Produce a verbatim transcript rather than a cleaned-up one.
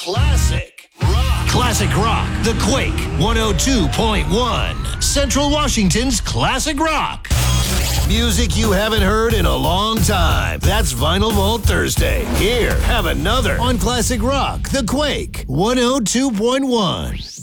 Classic Rock. Classic Rock, The Quake, one oh two point one. Central Washington's Classic Rock. Music you haven't heard in a long time. That's Vinyl Vault Thursday. Here, have another on Classic Rock, The Quake, one oh two point one.